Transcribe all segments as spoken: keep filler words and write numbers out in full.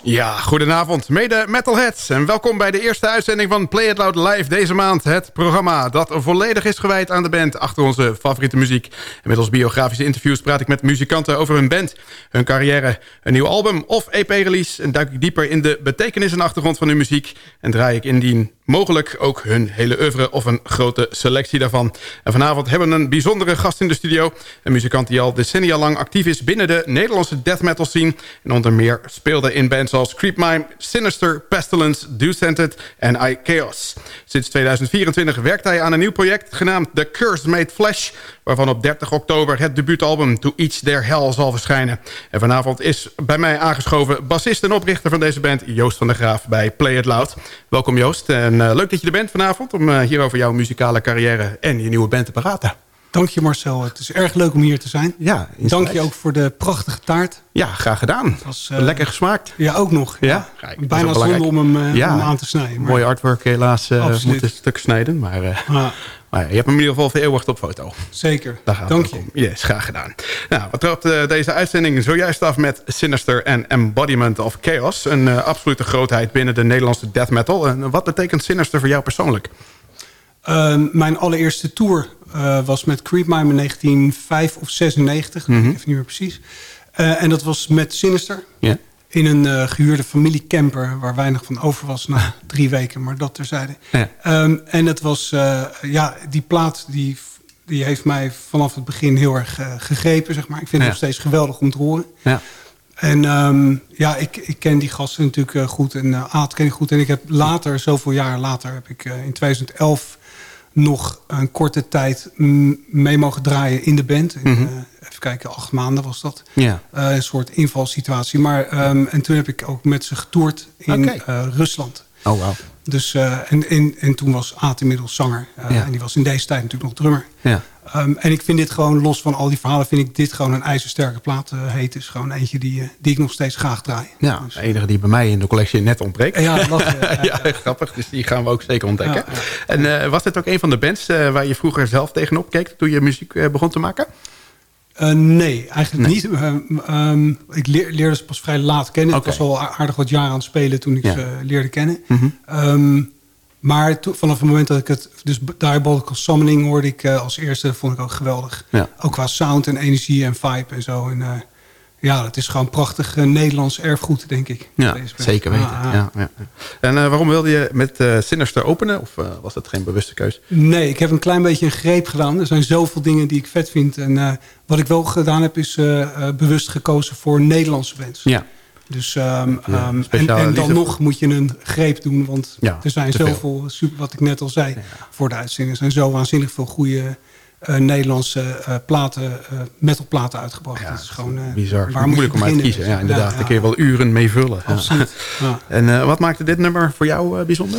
Ja, goedenavond, mede metalheads. En welkom bij de eerste uitzending van Play It Loud Live deze maand. Het programma dat volledig is gewijd aan de band achter onze favoriete muziek. En met ons biografische interviews praat ik met muzikanten over hun band, hun carrière, een nieuw album of E P-release. En duik ik dieper in de betekenis en achtergrond van hun muziek. En draai ik indien mogelijk ook hun hele oeuvre of een grote selectie daarvan. En vanavond hebben we een bijzondere gast in de studio. Een muzikant die al decennia lang actief is binnen de Nederlandse death metal scene. En onder meer speelde in bands als Creepmime, Sinister, Pestilence, Descended en I Chaos. Sinds tweeduizend vierentwintig werkt hij aan een nieuw project genaamd The Curse Made Flesh, waarvan op dertig oktober het debuutalbum To Each Their Hell zal verschijnen. En vanavond is bij mij aangeschoven bassist en oprichter van deze band, Joost van der Graaf bij Play It Loud. Welkom Joost en uh, leuk dat je er bent vanavond om uh, hier over jouw muzikale carrière en je nieuwe band te praten. Dank je Marcel, het is erg leuk om hier te zijn. Ja, dank je ook voor de prachtige taart. Ja, graag gedaan. Was, uh, Lekker gesmaakt. Ja, ook nog. Ja? Ja. Kijk, bijna zonde om hem, uh, ja. om hem aan te snijden. Maar... Mooi artwork helaas uh, moeten stuk snijden. Maar, uh, ah. maar ja, je hebt hem in ieder geval vereeuwigd op foto. Zeker, Daar gaat dank je. Om. Yes, graag gedaan. Nou, we trapt uh, deze uitzending zojuist af met Sinister en Embodiment of Chaos. Een uh, absolute grootheid binnen de Nederlandse death metal. En wat betekent Sinister voor jou persoonlijk? Uh, mijn allereerste tour uh, was met Creepmime in negentien vijf of zesennegentig. Mm-hmm. Even niet meer precies. Uh, en dat was met Sinister. Yeah. In een uh, gehuurde familiecamper waar weinig van over was na drie weken. Maar dat terzijde. Yeah. Um, en het was, uh, ja, die plaat die, die heeft mij vanaf het begin heel erg uh, gegrepen. Zeg maar. Ik vind yeah. het nog steeds geweldig om te horen. Yeah. En um, ja, ik, ik ken die gasten natuurlijk uh, goed. En uh, Aad ken ik goed. En ik heb later, zoveel jaar later, heb ik uh, in tweeduizend elf nog een korte tijd mee mogen draaien in de band. In, mm-hmm. uh, even kijken, acht maanden was dat. Yeah. Uh, een soort invalsituatie. Maar, um, en toen heb ik ook met ze getoerd in okay. uh, Rusland. Oh, wow. Dus, uh, en, en, en toen was Aad inmiddels zanger. Uh, yeah. En die was in deze tijd natuurlijk nog drummer. Yeah. Um, en ik vind dit gewoon, los van al die verhalen, vind ik dit gewoon een ijzersterke plaat uh, heet. Is gewoon eentje die, uh, die ik nog steeds graag draai. Ja, dus, de enige die bij mij in de collectie net ontbreekt. Ja, dat, uh, ja, ja, ja, grappig. Dus die gaan we ook zeker ontdekken. Ja, ja. En uh, was dit ook een van de bands uh, waar je vroeger zelf tegenop keek toen je muziek uh, begon te maken? Uh, nee, eigenlijk nee. niet. Uh, um, ik leer, leerde ze pas vrij laat kennen. Okay. Ik was al aardig wat jaar aan het spelen toen ik ja. ze leerde kennen. Mm-hmm. Um, Maar to, vanaf het moment dat ik het... Dus Diabolical Summoning hoorde ik uh, als eerste. Vond ik ook geweldig. Ja. Ook qua sound en energie en vibe en zo. En uh, ja, het is gewoon prachtig uh, Nederlands erfgoed, denk ik. Ja, zeker weten. Ah, ah. Ja, ja. En uh, waarom wilde je met uh, Sinister openen? Of uh, was dat geen bewuste keus? Nee, ik heb een klein beetje een greep gedaan. Er zijn zoveel dingen die ik vet vind. En uh, wat ik wel gedaan heb, is uh, uh, bewust gekozen voor Nederlandse bands. Ja. Dus um, ja, um, en, en dan nog moet je een greep doen. Want ja, er zijn zoveel, super, wat ik net al zei, ja. voor de uitzending. Er zijn zo waanzinnig veel goede uh, Nederlandse uh, platen, uh, metalplaten uitgebracht. Ja, dat is gewoon uh, bizar. Waar moeilijk om uit te kiezen. Ja, inderdaad. Ja, ja. Daar kun je wel uren mee vullen. Absoluut. Ja. Ja. En uh, wat maakte dit nummer voor jou uh, bijzonder?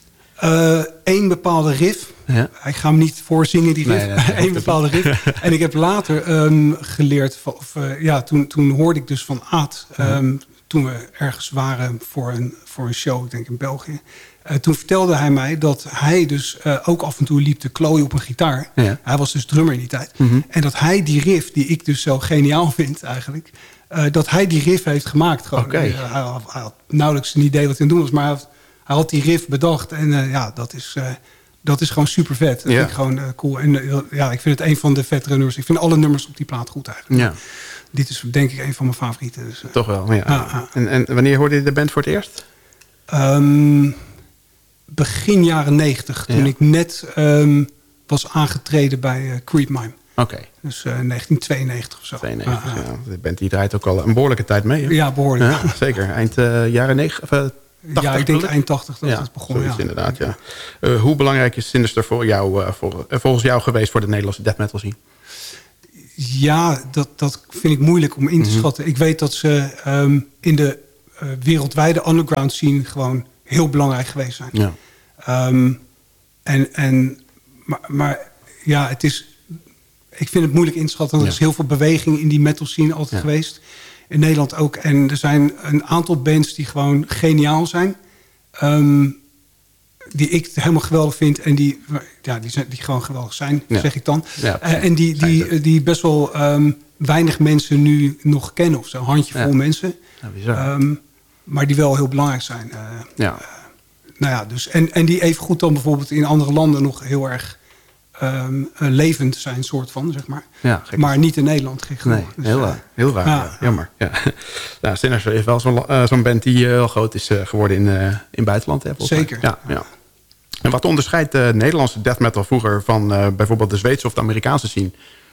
Eén uh, bepaalde riff. Ja. Ik ga hem niet voorzingen, die riff. Eén nee, nee, bepaalde riff. En ik heb later um, geleerd... Of, uh, ja, toen, toen hoorde ik dus van Aad... Um, ja. Toen we ergens waren voor een, voor een show, ik denk in België. Uh, toen vertelde hij mij dat hij dus uh, ook af en toe liep te klooien op een gitaar. Ja. Hij was dus drummer in die tijd. Mm-hmm. En dat hij die riff, die ik dus zo geniaal vind eigenlijk... Uh, dat hij die riff heeft gemaakt. Gewoon. Okay. Uh, hij, had, hij had nauwelijks een idee wat hij aan het doen was. Maar hij had, hij had die riff bedacht. En uh, ja, dat is... Uh, Dat is gewoon super vet. Dat ja. vind ik gewoon uh, cool. En uh, ja, ik vind het een van de vettere nummers. Ik vind alle nummers op die plaat goed eigenlijk. Ja. Dit is denk ik een van mijn favorieten. Dus, uh, Toch wel, ja. Uh, uh, en, en wanneer hoorde je de band voor het eerst? Um, begin jaren negentig. Toen ja. ik net um, was aangetreden bij uh, Creepmime. Oké. Okay. Dus uh, negentien tweeënnegentig of zo. tweeënnegentig, uh, uh. ja. De band die draait ook al een behoorlijke tijd mee. Hè? Ja, behoorlijk. Ja, zeker. Eind uh, jaren negentig... Uh, tachtig, ja, ik denk eind tachtig dat ja, het begon. Ja, inderdaad, ja. Uh, hoe belangrijk is Sinister voor jou, uh, voor, uh, volgens jou geweest voor de Nederlandse death metal scene? Ja, dat, dat vind ik moeilijk om in te mm-hmm. schatten. Ik weet dat ze um, in de uh, wereldwijde underground scene gewoon heel belangrijk geweest zijn. Ja. Um, en, en, maar, maar ja, het is... Ik vind het moeilijk in te schatten. Want ja. Er is heel veel beweging in die metal scene altijd ja. geweest. In Nederland ook. En er zijn een aantal bands die gewoon geniaal zijn. Um, die ik helemaal geweldig vind. En die, ja, die, zijn, die gewoon geweldig zijn, ja. zeg ik dan. Ja, uh, en die, die, die best wel um, weinig mensen nu nog kennen. Of zo, een handjevol ja. mensen. Ja, bizar. Um, maar die wel heel belangrijk zijn. Uh, ja. Uh, nou ja, dus, en, en die even goed dan bijvoorbeeld in andere landen nog heel erg um, uh, levend zijn, soort van, zeg maar. Ja, maar niet in Nederland, gek genoeg. Nee, dus, heel, uh, heel raar, ja, ja. Jammer. Ja. Nou, Sinister heeft wel zo'n uh, zo'n band die uh, heel groot is uh, geworden in, uh, in het buitenland. Hè, Zeker. Ja, ja. En wat onderscheidt de uh, Nederlandse death metal vroeger van uh, bijvoorbeeld de Zweedse of de Amerikaanse scene?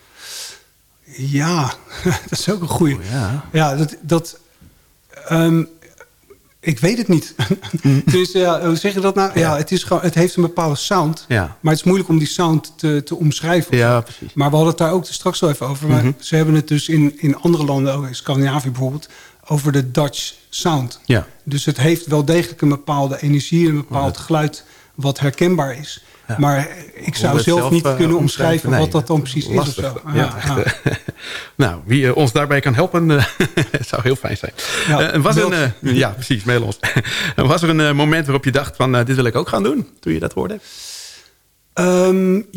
Ja, dat is ook een goeie. Oh, ja, ja dat... dat um, ik weet het niet. Dus ja, hoe zeg je dat nou? Ja, ja het, is gewoon, het heeft een bepaalde sound. Ja. Maar het is moeilijk om die sound te, te omschrijven. Ja, precies. Maar we hadden het daar ook straks al even over. Maar mm-hmm. Ze hebben het dus in, in andere landen, ook in Scandinavië bijvoorbeeld, over de Dutch sound. Ja. Dus het heeft wel degelijk een bepaalde energie, een bepaald geluid wat herkenbaar is. Ja. Maar ik zou zelf, zelf niet uh, kunnen omschrijven nee, wat dat dan precies lastig, is of zo. Ja, ja, echt, ja. Nou, wie uh, ons daarbij kan helpen, uh, zou heel fijn zijn. Ja, uh, was een, uh, ja precies, mail ons. Was er een uh, moment waarop je dacht van uh, dit wil ik ook gaan doen, toen je dat hoorde? Um,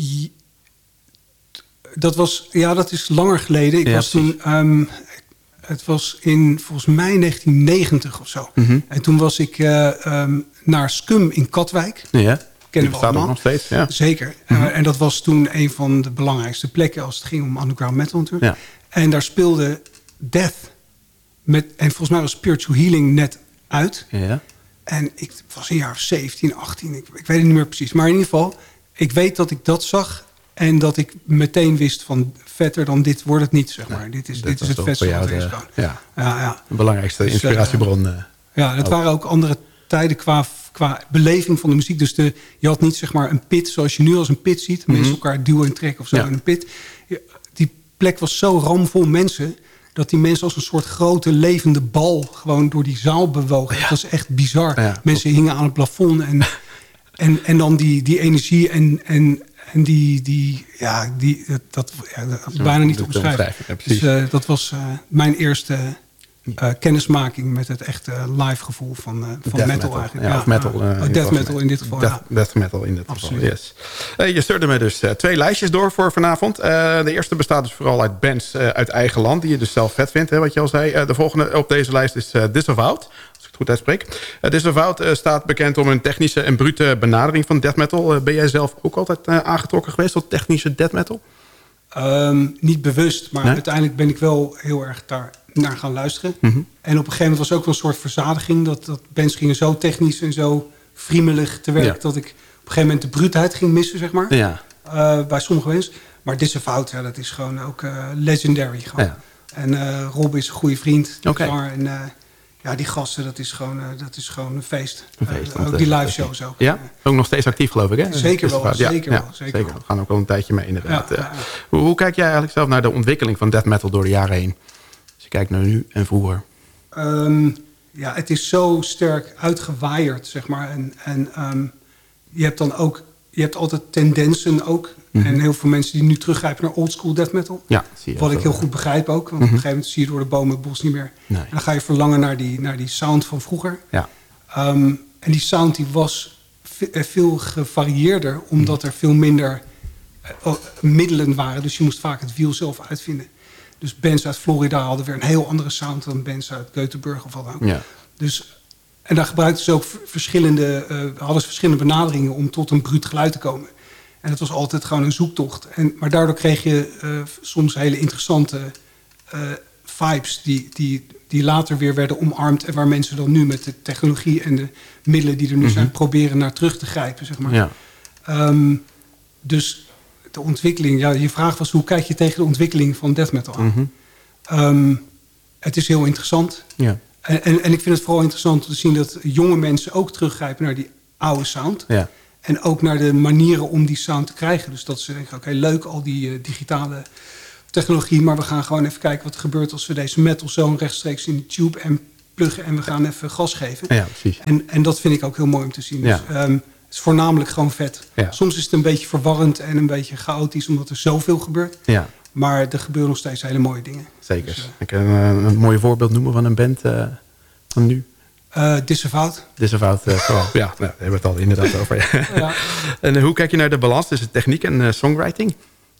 dat was, ja, dat is langer geleden. Ik ja, was toen, um, het was in volgens mij negentien negentig of zo. Mm-hmm. En toen was ik uh, um, naar Scum in Katwijk. Ja. Kennen we allemaal. Nog steeds, ja. Zeker. Mm-hmm. Uh, en dat was toen een van de belangrijkste plekken als het ging om underground metal natuurlijk. Ja. En daar speelde Death met, en volgens mij was Spiritual Healing net uit. Ja. En ik was een jaar of zeventien, achttien, ik, ik weet het niet meer precies. Maar in ieder geval, ik weet dat ik dat zag en dat ik meteen wist van vetter dan dit wordt het niet, zeg maar. Ja, dit is, dit is het vetste wat er is. Ja. Ja, ja. De belangrijkste dus, inspiratiebron. Uh, ja, het ook. waren ook andere tijden qua, qua beleving van de muziek. Dus de, je had niet zeg maar een pit zoals je nu als een pit ziet. Mm-hmm. Mensen elkaar duwen en trekken of zo ja. in een pit. Die plek was zo ramvol mensen dat die mensen als een soort grote levende bal gewoon door die zaal bewogen. Ja. Dat was echt bizar. Ja, mensen hingen aan het plafond en, en, en dan die, die energie en, en, en die, die, ja, die, dat, ja, dat ja, bijna niet te omschrijven. Ja, dus uh, dat was uh, mijn eerste uh, kennismaking met het echte live gevoel van, uh, van metal, metal eigenlijk. Ja, ja, of metal. Uh, uh, death metal in dit geval. Death, ja. death metal in dit geval, yes. Uh, je stuurde me dus uh, twee lijstjes door voor vanavond. Uh, de eerste bestaat dus vooral uit bands uh, uit eigen land, die je dus zelf vet vindt, hè, wat je al zei. Uh, de volgende op deze lijst is uh, Disavowed, als ik het goed uitspreek. Uh, Disavowed uh, staat bekend om een technische en brute benadering van death metal. Uh, ben jij zelf ook altijd uh, aangetrokken geweest tot technische death metal? Um, niet bewust, maar nee? uiteindelijk ben ik wel heel erg daar naar gaan luisteren. Mm-hmm. En op een gegeven moment was ook wel een soort verzadiging. Dat, dat bands gingen zo technisch en zo friemelig te werk. Ja. Dat ik op een gegeven moment de bruutheid ging missen, zeg maar. Ja. Uh, bij sommige mensen. Maar Disavowed, ja, dat is gewoon ook uh, legendary. Gewoon. Ja. En uh, Rob is een goede vriend. Okay. En uh, ja, die gasten, dat is gewoon, uh, dat is gewoon een feest. Een feest uh, ook die live shows ook. Ja, ook nog steeds actief geloof ik, hè? Zeker wel, ja, zeker, ja, wel zeker, zeker wel. We gaan ook al een tijdje mee inderdaad. Ja, ja, ja. Hoe, hoe kijk jij eigenlijk zelf naar de ontwikkeling van death metal door de jaren heen? Als je kijkt naar nu en vroeger. Um, ja, het is zo sterk uitgewaaierd, zeg maar. En, en um, je hebt dan ook, je hebt altijd tendensen ook. Mm-hmm. En heel veel mensen die nu teruggrijpen naar oldschool death metal. Ja, zie je wat ik heel goed begrijp ook. Want mm-hmm. op een gegeven moment zie je door de bomen het bos niet meer. Nee. En dan ga je verlangen naar die, naar die sound van vroeger. Ja. Um, en die sound die was veel gevarieerder. Omdat er veel minder uh, middelen waren. Dus je moest vaak het wiel zelf uitvinden. Dus bands uit Florida hadden weer een heel andere sound dan bands uit Göteborg of wat dan ook. Ja. Dus, en daar gebruikten ze ook verschillende, uh, hadden ze verschillende benaderingen om tot een bruut geluid te komen. En het was altijd gewoon een zoektocht. En, maar daardoor kreeg je uh, soms hele interessante uh, vibes die, die, die later weer werden omarmd. En waar mensen dan nu met de technologie en de middelen die er nu mm-hmm. zijn proberen naar terug te grijpen, zeg maar. Ja. Um, dus de ontwikkeling, ja, je vraag was hoe kijk je tegen de ontwikkeling van death metal aan? Mm-hmm. Um, het is heel interessant. Ja. En, en, en ik vind het vooral interessant om te zien dat jonge mensen ook teruggrijpen naar die oude sound. Ja. En ook naar de manieren om die sound te krijgen. Dus dat ze denken, oké, okay, leuk al die uh, digitale technologie, maar we gaan gewoon even kijken wat er gebeurt als we deze metal zo rechtstreeks in de tube en pluggen en we gaan even gas geven. Ja, precies. En, en dat vind ik ook heel mooi om te zien. Ja. Dus, um, het is voornamelijk gewoon vet. Ja. Soms is het een beetje verwarrend en een beetje chaotisch, omdat er zoveel gebeurt. Ja. Maar er gebeuren nog steeds hele mooie dingen. Zeker. Dus, uh, ik kan een, een mooi voorbeeld noemen van een band uh, van nu. Uh, Disavowed. Disavowed, uh, vooral. Ja, nou, daar hebben we het al inderdaad over. Ja. En uh, hoe kijk je naar de balans tussen techniek en uh, songwriting?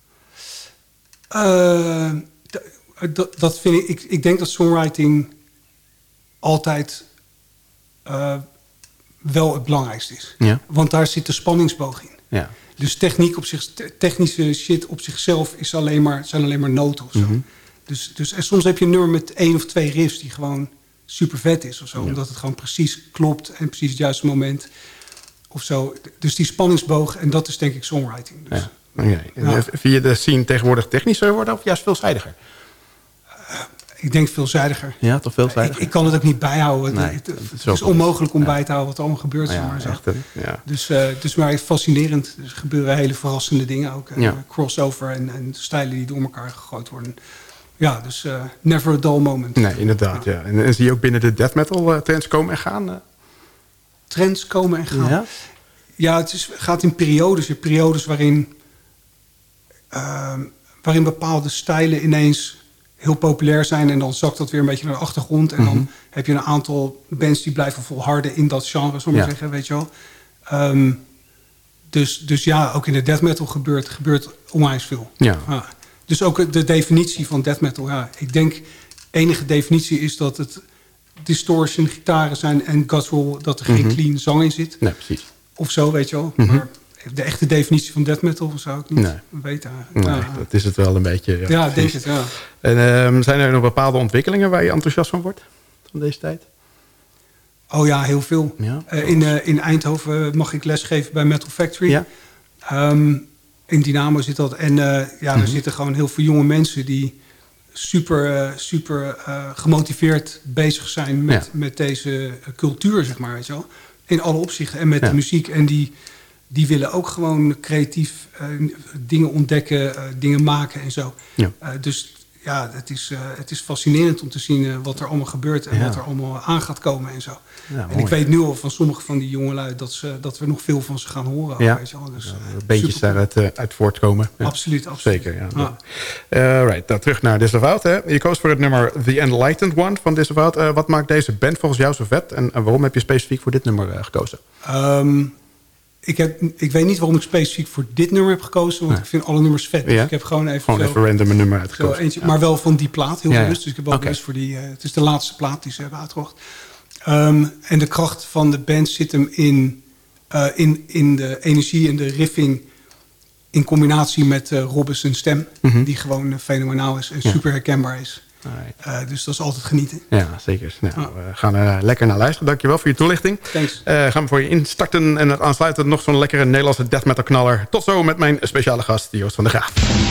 Uh, d- d- dat vind ik, ik... Ik denk dat songwriting altijd uh, wel het belangrijkste is. Ja. Want daar zit de spanningsboog in. Ja. Dus techniek op zich, technische shit op zichzelf is alleen maar, zijn alleen maar noten of zo. Mm-hmm. Dus, dus, en soms heb je een nummer met één of twee riffs die gewoon super vet is of zo. Ja. Omdat het gewoon precies klopt en precies het juiste moment of zo. Dus die spanningsboog, en dat is denk ik songwriting. Dus, Ja. Okay. ja. Vind je de scene tegenwoordig technischer worden of juist veelzijdiger? Uh, ik denk veelzijdiger. Ja, toch veelzijdiger? Ik, ik kan het ook niet bijhouden. Nee, het, het, het is, het is onmogelijk om ja. bij te houden wat er allemaal gebeurt. Ja, maar zo. echt, ja. Dus, uh, dus maar fascinerend. Er gebeuren hele verrassende dingen ook. Ja. Uh, crossover en, en stijlen die door elkaar gegooid worden. Ja, dus uh, never a dull moment. Nee, inderdaad. Ja. Ja. En, en zie je ook binnen de death metal uh, trends komen en gaan? Uh? Trends komen en gaan? Ja, ja het is, gaat in periodes. Je periodes waarin, uh, waarin bepaalde stijlen ineens heel populair zijn. En dan zakt dat weer een beetje naar de achtergrond. En mm-hmm. dan heb je een aantal bands die blijven volharden in dat genre, zullen we ja. zeggen, weet je wel. Um, dus, dus ja, ook in de death metal gebeurt, gebeurt onwijs veel. Ja. Ja. Dus ook de definitie van death metal. Ja, ik denk, enige definitie is dat het distortion, gitaren zijn en guttural, dat er geen mm-hmm. clean zang in zit. Nee, precies. Of zo, weet je wel. Mm-hmm. Maar de echte definitie van death metal zou ik niet nee. weten. Nee, ja. dat is het wel een beetje. Ja, ja denk het, ja. En um, zijn er nog bepaalde ontwikkelingen waar je enthousiast van wordt van deze tijd? Oh ja, heel veel. Ja, uh, in, uh, in Eindhoven mag ik lesgeven bij Metal Factory. Ja. Um, in Dynamo zit dat. En uh, ja, mm-hmm. er zitten gewoon heel veel jonge mensen die super, uh, super uh, gemotiveerd bezig zijn met, ja. met deze cultuur, zeg maar, weet je wel. In alle opzichten. En met ja. de muziek. En die, die willen ook gewoon creatief uh, dingen ontdekken, uh, dingen maken en zo. Ja. Uh, dus ja, het is, uh, het is fascinerend om te zien uh, wat er allemaal gebeurt en ja. wat er allemaal aan gaat komen en zo. Ja, en ik weet nu al van sommige van die jongelui dat, ze, dat we nog veel van ze gaan horen. Ja, weet je wel. Dus, ja, beetjes daaruit uh, uit voortkomen. Ja. Absoluut, absoluut. Zeker, ja. Ah. Uh, right, nou, terug naar Disavowed. Hè. Je koos voor het nummer The Enlightened One van Disavowed. Uh, wat maakt deze band volgens jou zo vet? En, en waarom heb je specifiek voor dit nummer uh, gekozen? Um, Ik, heb, ik weet niet waarom ik specifiek voor dit nummer heb gekozen. Want ja. ik vind alle nummers vet. Dus ja? Ik heb gewoon even, gewoon zo, even random een nummer uitgekozen. Eentje, ja. Maar wel van die plaat, heel ja, bewust. Dus ik heb wel okay. bewust voor die... Uh, het is de laatste plaat die ze hebben uitgebracht. Um, en de kracht van de band zit hem in, uh, in, in de energie en de riffing... in combinatie met uh, Robbins' stem. Mm-hmm. Die gewoon uh, fenomenaal is en ja. super herkenbaar is. Uh, dus dat is altijd genieten. Ja, zeker. Nou, ah. We gaan er uh, lekker naar luisteren. Dankjewel voor je toelichting. Thanks. Uh, gaan we voor je instarten en aansluiten nog zo'n lekkere Nederlandse death metal knaller. Tot zo met mijn speciale gast, Joost van der Graaf.